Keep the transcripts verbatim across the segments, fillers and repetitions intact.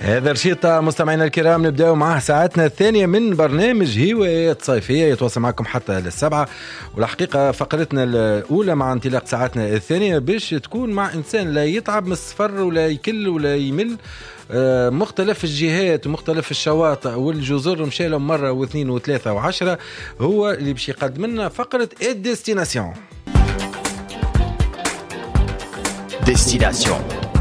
هذا رشيطة مستمعينا الكرام، نبدأ معه ساعتنا الثانية من برنامج هوايات صيفية يتواصل معكم حتى للسبعة. والحقيقة فقرتنا الأولى مع انطلاق ساعتنا الثانية باش تكون مع إنسان لا يتعب من السفر ولا يكل ولا يمل. مختلف الجهات ومختلف الشواطئ والجزر مشى لهم مرة واثنين وثلاثة وعشرة، هو اللي باش يقدم لنا فقرة الديستيناسيون. ديستيناسيون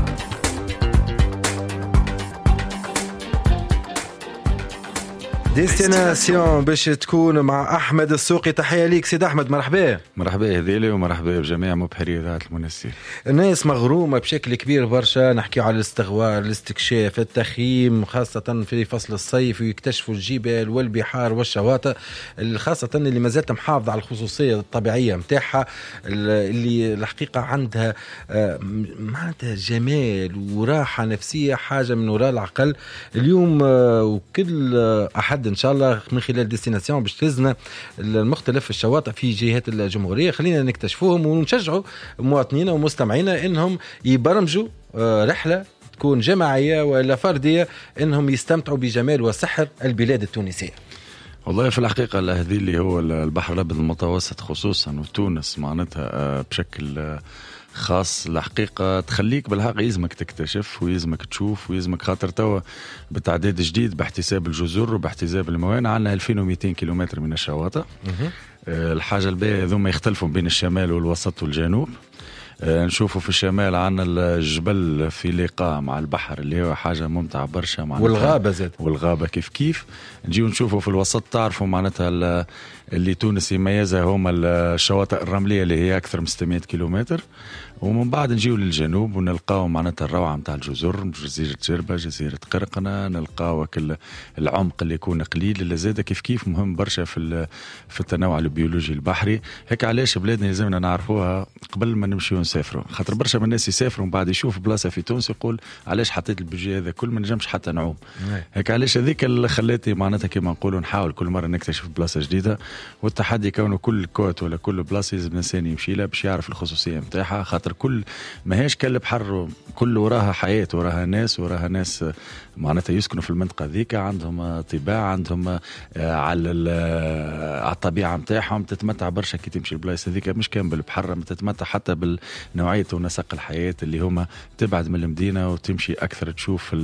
ديستيناسيون باش تكون مع أحمد السوقي. تحية ليك سيد أحمد. مرحبا. مرحبا هذيلي ومرحبا بجميع مبحري إذاعة المنسي. الناس مغرومة بشكل كبير برشا، نحكي على الاستغوار، الاستكشاف، التخييم، خاصة في فصل الصيف، ويكتشفوا الجبال والبحار والشواطئ، خاصة اللي ما زالت محافظة على الخصوصية الطبيعية متاعها، اللي الحقيقة عندها معناتها جمال وراحة نفسية، حاجة من وراء العقل. اليوم وكل أحد إن شاء الله من خلال ديستيناسيون باش تهزنا المختلف الشواطئ في جهات الجمهورية، خلينا نكتشفوهم ونشجعوا مواطنينا ومستمعينا إنهم يبرمجوا رحلة تكون جماعية ولا فردية، إنهم يستمتعوا بجمال وسحر البلاد التونسية. والله في الحقيقة هذه اللي هو البحر الأبيض المتوسط خصوصا وتونس معناتها بشكل خاص الحقيقة تخليك بالحق يزمك تكتشف ويزمك تشوف ويزمك، خاطر توا بتعداد جديد باحتساب الجزر وباحتساب الموانئ عندنا ألفين ومئتين كيلومتر من الشواطئ. أه الحاجة الباقية ذوما يختلفوا بين الشمال والوسط والجنوب. أه نشوفوا في الشمال عندنا الجبل في لقاء مع البحر اللي هو حاجة ممتعة برشا، والغابة زاد والغابة كيف كيف. نجيو نشوفوا في الوسط، تعرفوا معناتها اللي تونس يميزها هما الشواطئ الرملية اللي هي أكثر من ستمائة كيلومتر. ومن بعد نجيو للجنوب ونلقاو معناتها الروعة متاع الجزر، جزيرة جربة، جزيرة قرقنة، نلقاو كل العمق اللي يكون قليل اللي زاد كيف كيف مهم برشا في في التنوع البيولوجي البحري. هيك علاش بلادنا لازمنا نعرفوها قبل ما نمشيو نسافروا، خاطر برشا من الناس يسافروا بعد يشوف بلاصة في تونس يقول علاش حطيت البيجي هذا كل ما نجمش حتى نعوم. هيك علاش هذيك اللي خلاتي معناتها كما نقولوا نحاول كل مرة نكتشف بلاصة جديدة، والتحدي كونه كل كوت ولا كل بلاصة لازم الإنسان يمشي لها باش يعرف الخصوصية متاعها، خاطر كل ما هيش كالبحر كل وراها حياة، وراها ناس، وراها ناس معناتها يسكنوا في المنطقة ذيك، عندهم طباع، عندهم على على الطبيعة متاعهم، تتمتع برشا كي تمشي البلايص هذيك، مش كان بالبحر، تتمتع حتى بالنوعية ونسق الحياة اللي هما تبعد من المدينة وتمشي أكثر تشوف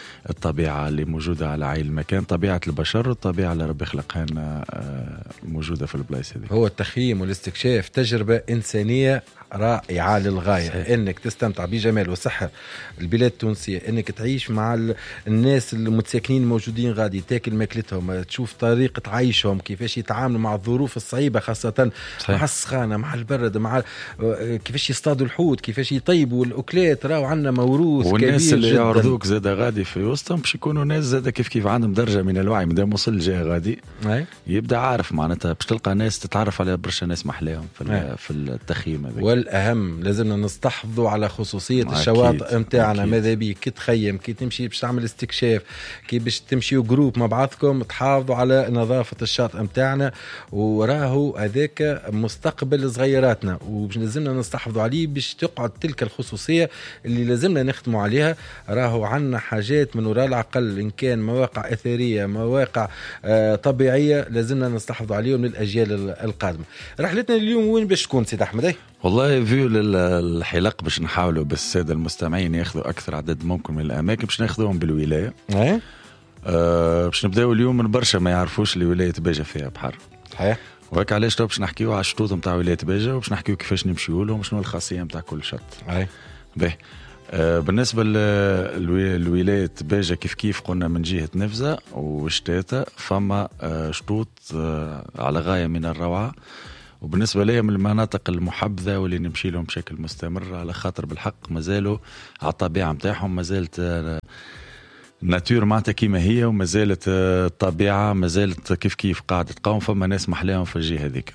الطبيعة اللي موجودة على عين المكان، طبيعة البشر والطبيعة اللي ربي خلقها لنا موجودة في البلايص هذيك. هو التخييم والاستكشاف تجربة إنسانية رائعة للغاية، صحيح. انك تستمتع بجمال وسحر البلاد التونسية، انك تعيش مع الناس المتساكنين الموجودين غادي، تاكل ماكلتهم، تشوف طريقة عيشهم، كيفاش يتعاملوا مع الظروف الصعيبة، خاصة صحيح. مع السخانة، مع البرد، مع كيفاش يصطادوا الحوت، كيفاش يطيبوا الأكلات. راو عندنا موروث كبير جدا، والناس اللي يعرضوك زاد غادي في وسطهم باش يكونوا ناس زاد كيف كيف عندهم درجة من الوعي، مدام وصل جاي غادي أي. يبدأ عارف معناتها باش تلقى ناس تتعرف على برشا ناس محلاهم في, في التخييم هذا. والأهم لازمنا نستحفظوا على خصوصية الشواطئ متاعنا. ماذا بيك كي تخيم، كي تمشي باش تعمل استكشاف، كي باش تمشيوا جروب مع بعضكم، تحافظوا على نظافة الشاطئ متاعنا، وراهو هذاك مستقبل صغيراتنا وباش لازمنا نستحفظوا عليه باش تقعد تلك الخصوصية اللي لازمنا نختموا عليها. راهو عنا حاجات من وراء العقل، إن كان مواقع أثرية، مواقع آه طبيعية، لازمنا نستحفظوا عليهم للأجيال القادمة. رحلتنا اليوم وين باش تكون سيد أحمد؟ والله فيو للحلق باش نحاولوا بالسادة المستمعين ياخذوا أكثر عدد ممكن من الأماكن، باش ناخذوهم بالولاية. أه؟ أه باش نبداو اليوم من برشا ما يعرفوش اللي ولاية باجة فيها بحر. صحيح. وهيك علاش تو باش نحكيو على الشطوط نتاع ولاية باجة، وباش نحكيو كيفاش نمشيو لهم وشنو الخاصية نتاع كل شط. أي. به أه بالنسبة للولاية باجة كيف كيف قلنا من جهة نفزة وشتاتة فما أه شطوط أه على غاية من الروعة، وبالنسبة لي من المناطق المحبذة واللي نمشي لهم بشكل مستمر، على خاطر بالحق مازالوا على الطبيعة متاعهم، مازالت الناتور معناتها كيما هي، ومازالت الطبيعة مازالت كيف كيف قاعدة تقاوم، فما ناس محلاهم في الجهة هذيك.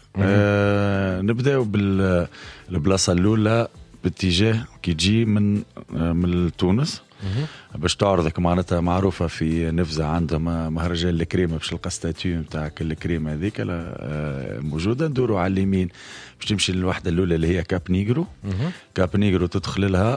آه نبدأ بالبلاصة الأولى باتجاه كي تجي من من تونس باش تعرضك معناتها معروفة في نفزة عندهم مهرجان الكريمة، باش تلقى ستاتيو نتاع كل الكريمة هذيك موجودة. ندوروا على اليمين باش تمشي للوحدة الأولى اللي هي كاب نيجرو. كاب نيجرو تدخل لها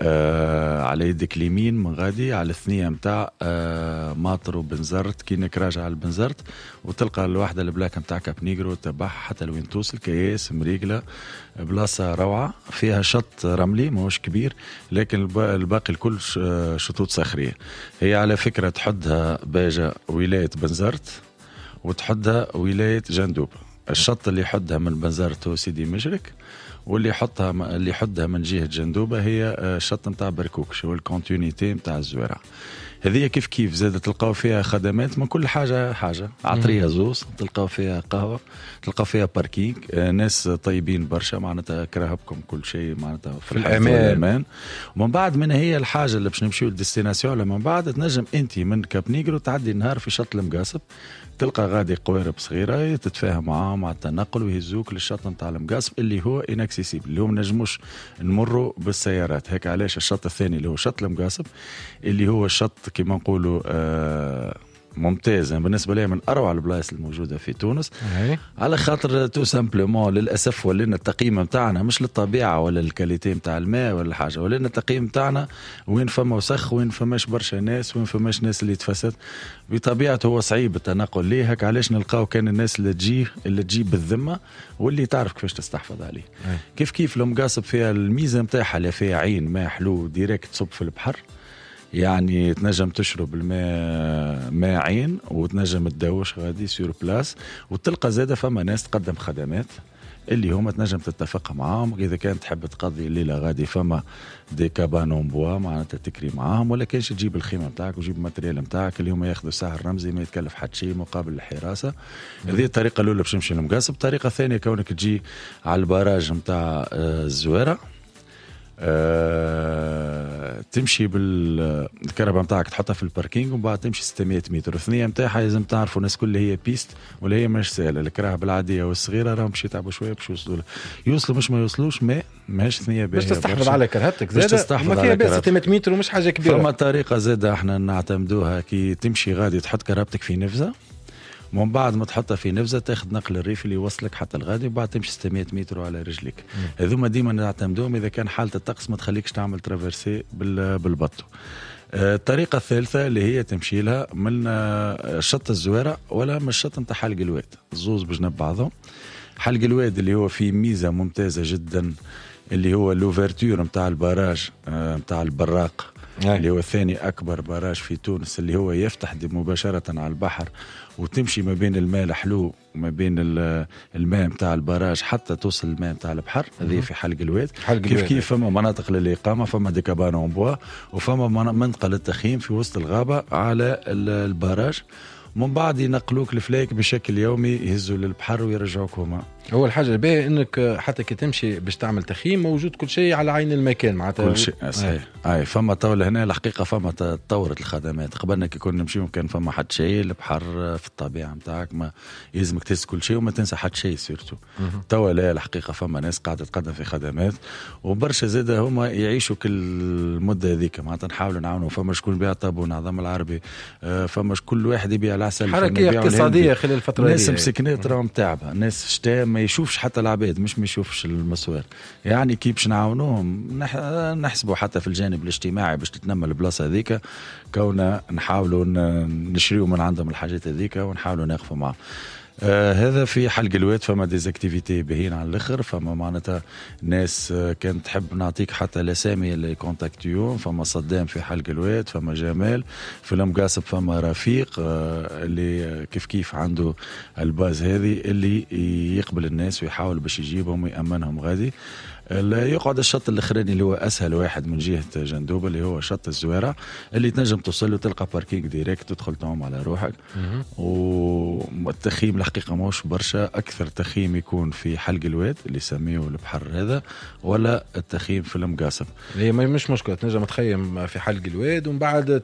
آه على يدك اليمين من غادي على الثنيه نتاع آه ماطر وبنزرت، كينك راجع على البنزرت وتلقى الواحده البلاك نتاع كابنيغرو تبعها حتى لوين توصل، كياس مريقله بلاصه روعه فيها شط رملي ماهوش كبير، لكن الباقي الكل شطوط صخريه. هي على فكره تحدها باجه ولايه بنزرت وتحدها ولايه جندوب. الشط اللي يحدها من بنزرت هو سيدي مجرك، واللي يحطها اللي يحدها من جهه جندوبه هي الشط نتاع بركوك، شو الكونتينيتي نتاع الزويرة. هذه كيف كيف زاد تلقاو فيها خدمات من كل حاجه حاجه، عطريه زوز تلقاو فيها قهوه، تلقاو فيها باركينج، آه ناس طيبين برشا معناتها كرهبكم كل شيء معناتها في الامان. ومن بعد من هي الحاجه اللي باش نمشيو للديستيناسيون، من بعد تنجم انت من كابنيغرو تعدي النهار في شط المقاصب، تلقى غادي قوارب صغيره تتفاهم معاهم مع التنقل ويهزوك للشط نتاع المقاصب اللي هو اناكسيسيبل، اللي هو ما نجموش نمروا بالسيارات. هيك علاش الشط الثاني اللي هو شط المقاصب اللي هو الشط كما نقولوا آه ممتاز بالنسبه لي، من اروع البلايص الموجوده في تونس. أي. على خاطر تو سامبلومون للاسف ولينا التقييم نتاعنا مش للطبيعه ولا الكاليتي نتاع الماء ولا حاجه، ولينا التقييم نتاعنا وين فما وسخ، وين فماش برشا ناس، وين فماش ناس اللي تفسد. بطبيعته هو صعيب التنقل ليه، هك علاش نلقاو كان الناس اللي تجي اللي تجيب بالذمه واللي تعرف كيفاش تستحفظ عليه. أي. كيف كيف المقاصب فيها الميزه نتاعها اللي فيها عين ماء حلو ديريكت تصب في البحر، يعني تنجم تشرب الماء ماء عين وتنجم تدوش غادي سور بلاس، وتلقى زادة فما ناس تقدم خدمات اللي هما تنجم تتفق معاهم. إذا كانت تحب تقضي الليلة غادي فما دي كابانون بوا معناتها تكري معاهم، ولا كانش تجيب الخيمة متاعك وجيب الماتريال متاعك اللي هما ياخذوا سعر رمزي ما يتكلف حد شيء مقابل الحراسة. هذه الطريقة الأولى باش نمشي للمقاصب. الطريقة الثانية كونك تجي على البراج متاع الزويرة، أه تمشي بالكهرباء نتاعك تحطها في الباركينج ومن بعد تمشي ستمية متر. الثنيه نتاعها لازم تعرفوا الناس كل هي بيست ولا هي مش سهله. الكراهب العاديه والصغيره راهم باش يتعبوا شويه باش يوصلوا يوصلوا مش ما يوصلوش ما ماهيش ثنيه باهيه باش تستحفظ على كرهبتك زاده ما فيها بس ستمية متر ومش حاجه كبيره. فما طريقه زاده احنا نعتمدوها كي تمشي غادي تحط كرهبتك في نفزه، ومن بعد ما تحطها في نفزة تاخذ نقل الريف اللي يوصلك حتى الغادي، وبعد تمشي ستمية متر على رجلك. هذوما ديما نعتمدوهم إذا كان حالة الطقس ما تخليكش تعمل ترافيرسي بالبطو. الطريقة الثالثة اللي هي تمشي لها من شط الزويرة ولا من الشط نتاع حلق الواد، الزوز بجنب بعضهم. حلق الواد اللي هو فيه ميزة ممتازة جدا اللي هو لوفرتور نتاع البراج نتاع البراق اللي هو ثاني أكبر براج في تونس، اللي هو يفتح مباشرة على البحر وتمشي ما بين الماء الحلو وما بين الماء متاع البراج حتى توصل الماء متاع البحر. هذه في حلق الواد. كيف كيف فما مناطق للإقامة، فما ديكابانون بوا وفما منطقة للتخييم في وسط الغابة على البراج. من بعد ينقلوك الفلايك بشكل يومي يهزوا للبحر ويرجعوك هما. هو الحاجة الباهية انك حتى كي تمشي باش تعمل تخييم موجود كل شيء على عين المكان معناتها كل شيء صحيح. اي فما طول هنا الحقيقة فما تطورت الخدمات. قبلنا كي كنا نمشي كان فما حد شيء البحر في الطبيعة نتاعك ما يلزمك تنسى كل شيء وما تنسى حد شيء سيرتو. توا لا الحقيقة فما ناس قاعدة تقدم في خدمات وبرشا زادة هما يعيشوا كل المدة هذيك معناتها نحاولوا نعاونوا. فما شكون بيع طابون نظام العربي، فما كل واحد يبيع العسل، حركة اقتصادية خلال الفترة ناس مسكنات راهم تعبها، ناس شتاء ما يشوفش حتى العباد مش ما يشوفش المسوار. يعني كي باش نعاونوهم نح... نحسبوا حتى في الجانب الاجتماعي باش تتنمى البلاصة هذيك، كونا نحاولوا نشريوا من عندهم الحاجات هذيك ونحاولوا ناخذوا معهم. آه هذا في حلق الواد. فما ديزاكتيفيتي باهين على الاخر. فما معناتها ناس آه كانت تحب نعطيك حتى الاسامي اللي كونتاكتيون. فما صدام في حلق الواد، فما جمال في المقاصب، فما رفيق آه اللي كيف كيف عنده الباز هذه اللي يقبل الناس ويحاول باش يجيبهم ويأمنهم غادي. يقعد الشط الاخراني اللي هو اسهل واحد من جهه جندوبه اللي هو شط الزويرة اللي تنجم توصل له تلقى باركينج ديريكت تدخل تعوم على روحك. والتخييم الحقيقه موش برشا. اكثر تخييم يكون في حلق الواد اللي يسميه البحر هذا، ولا التخييم في المقاصب. هي مش مشكله تنجم تخيم في حلق الواد ومن بعد